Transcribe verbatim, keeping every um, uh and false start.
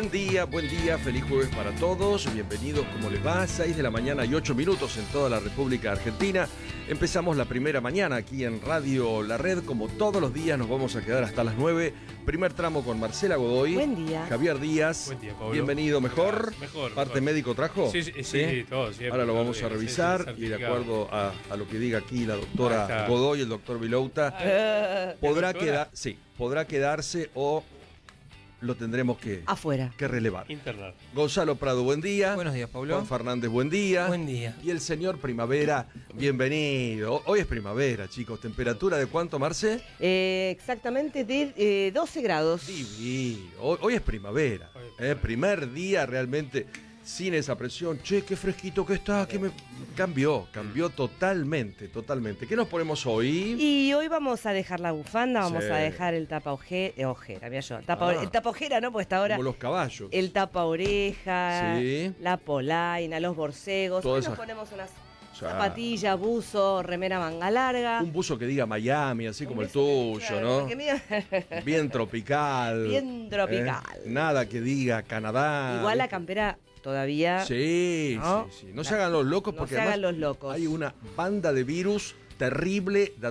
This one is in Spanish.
Buen día, buen día, feliz jueves para todos, bienvenidos, ¿cómo les va? seis de la mañana y ocho minutos en toda la República Argentina. Empezamos la primera mañana aquí en Radio La Red, como todos los días nos vamos a quedar hasta las nueve. Primer tramo con Marcela Godoy. Buen día. Javier Díaz. Buen día, Pablo. Bienvenido, ¿mejor? Mejor. ¿Parte mejor. médico trajo? Sí, sí, sí, sí, todo. Siempre, Ahora lo todo vamos a bien, revisar sí, sí, y de certificado. acuerdo a, a lo que diga aquí la Ahí doctora está. Godoy y el doctor Vilouta, Eh, podrá doctora? quedar, sí, podrá quedarse o lo tendremos que, afuera. que relevar. Internar. Gonzalo Prado, buen día. Buenos días, Pablo. Juan Fernández, buen día. Buen día. Y el señor Primavera, bienvenido. Hoy es primavera, chicos. ¿Temperatura de cuánto, Marce? Eh, exactamente de eh, doce grados. Divino. Hoy, hoy es primavera. Hoy es Eh, primavera. primer día realmente sin esa presión. Che, qué fresquito que está. Que me cambió, cambió totalmente, totalmente. ¿Qué nos ponemos hoy? Y hoy vamos a dejar la bufanda, vamos Sí. a dejar el tapa oje- eh, ojera, mira yo. Tapa, Ah. El tapa ojera, ¿no? Porque hasta ahora Como los caballos. el tapa oreja, Sí. la polaina, los borcegos. Todas Hoy nos esas- ponemos unas Ya. zapatillas, buzo, remera manga larga. Un buzo que diga Miami, así como el Eso que- tuyo, claro, ¿no? porque mira- Bien tropical. Bien tropical. ¿eh? Nada que diga Canadá. Igual la ¿viste? campera todavía. Sí, ¿no? sí, sí. No se hagan los locos No porque se hagan además los locos. hay una banda de virus terrible